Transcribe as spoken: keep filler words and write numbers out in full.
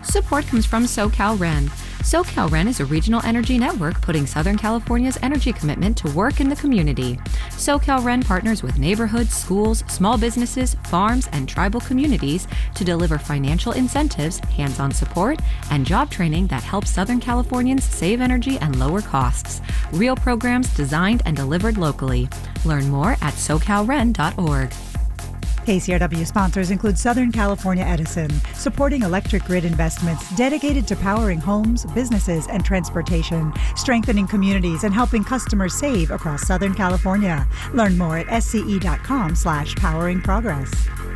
Support comes from SoCalRen. SoCalRen is a regional energy network putting Southern California's energy commitment to work in the community. SoCalRen partners with neighborhoods, schools, small businesses, farms, and tribal communities to deliver financial incentives, hands-on support, and job training that helps Southern Californians save energy and lower costs. Real programs designed and delivered locally. Learn more at socalren dot org. K C R W sponsors include Southern California Edison, supporting electric grid investments dedicated to powering homes, businesses, and transportation, strengthening communities and helping customers save across Southern California. Learn more at sce dot com slash powering progress.